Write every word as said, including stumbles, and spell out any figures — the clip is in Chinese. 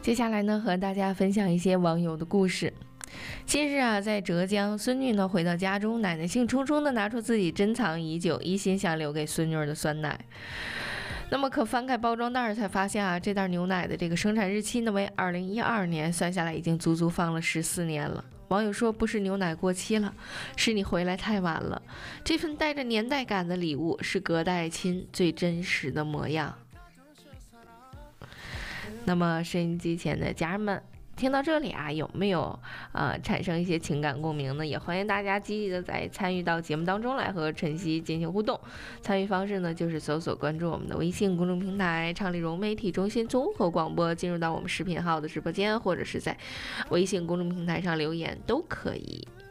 接下来呢，和大家分享一些网友的故事。近日啊，在浙江，孙女呢回到家中，奶奶兴冲冲地拿出自己珍藏已久、一心想留给孙女儿的酸奶。那么可翻开包装袋才发现啊，这袋牛奶的这个生产日期呢为二零一二年，算下来已经足足放了十四年了。网友说，不是牛奶过期了，是你回来太晚了。这份带着年代感的礼物，是隔代亲最真实的模样。那么收音机前的家人们，听到这里啊，有没有呃产生一些情感共鸣呢？也欢迎大家积极的在参与到节目当中来，和晨曦进行互动。参与方式呢，就是搜索关注我们的微信公众平台“畅丽融媒体中心综合广播”，进入到我们视频号的直播间，或者是在微信公众平台上留言都可以。